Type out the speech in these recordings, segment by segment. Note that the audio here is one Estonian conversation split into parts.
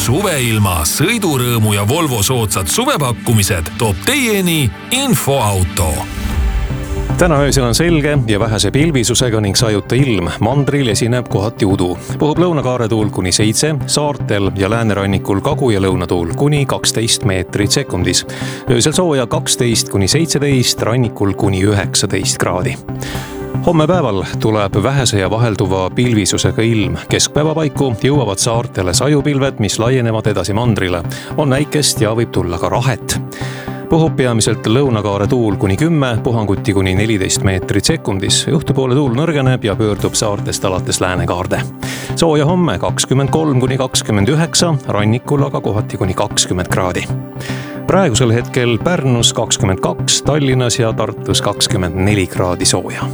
Suveilma, sõidurõõmu ja Volvo soodsad suvepakkumised toob teieni Infoauto. Täna öösel on selge ja vähese pilvisusega ning sajuta ilm. Mandril esineb kohati udu. Puhub lõunakaaretuul kuni 7, saartel ja läänerannikul kagu- ja lõunatuul kuni 12 meetrit sekundis. Öösel sooja 12 kuni 17, rannikul kuni 19 kraadi. Homme päeval tuleb vähese ja vahelduva pilvisusega ilm. Keskpäeva paiku jõuavad saartele sajupilved, mis laienevad edasi mandrile. On näikest ja võib tulla ka rahet. Puhub peamiselt lõunakaare tuul kuni 10, puhanguti kuni 14 meetrit sekundis. Juhtupoole tuul nõrgeneb ja pöördub saartest alates läänekaarde. Sooja homme 23 kuni 29, rannikul aga kohati kuni 20 kraadi. Praegusel hetkel Pärnus 22, Tallinnas ja Tartus 24 kraadi sooja.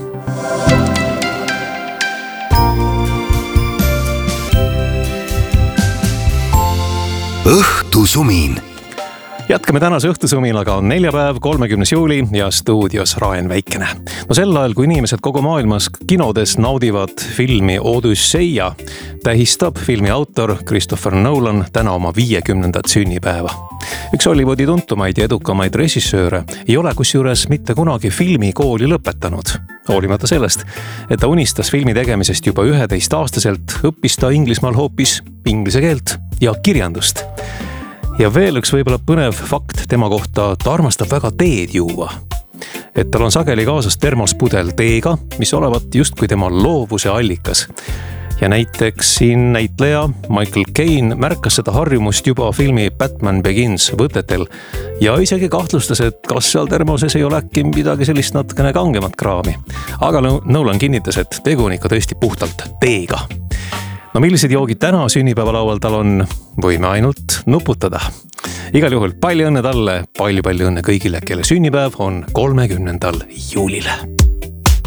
Õhtusumin. Jätkame tänase õhtusuminaga. On neljapäev, 30. juuli ja stuudios Raen Väikene. No sel ajal, kui inimesed kogu maailmas kinodes naudivad filmi Odüsseia, tähistab filmi autor Christopher Nolan täna oma 50. sünnipäeva. Üks Hollywoodi tuntumaid ja edukamaid režissööre ei ole kusjuures mitte kunagi filmikooli lõpetanud. Hoolimata sellest, et ta unistas filmi tegemisest juba 11-aastaselt, õppis ta Inglismaal hoopis inglise keelt ja kirjandust. Ja veel üks võibolla põnev fakt tema kohta, ta armastab väga teed juua. Et tal on sageli kaasas termospudel teega, mis olevat justkui tema loovuse allikas. Ja näiteks siin näitleja Michael Caine märkas seda harjumust juba filmi Batman Begins võtetel ja isegi kahtlustas, et kas seal termoses ei ole äkki midagi sellist natukene kangemat kraami. Aga Nolan kinnitas, et tegu on ikka tõesti puhtalt teega. No millised joogid täna sünnipäevalaual tal on, võime ainult nuputada. Igal juhul palju õnne talle, palju õnne kõigile, kelle sünnipäev on 30. juulile.